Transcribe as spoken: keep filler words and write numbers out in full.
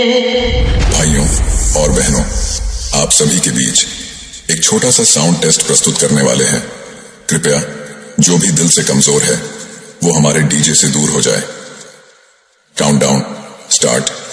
भाइयों और बहनों, आप सभी के बीच एक छोटा सा साउंड टेस्ट प्रस्तुत करने वाले हैं। कृपया जो भी दिल से कमजोर है वो हमारे डीजे से दूर हो जाए। Countdown start.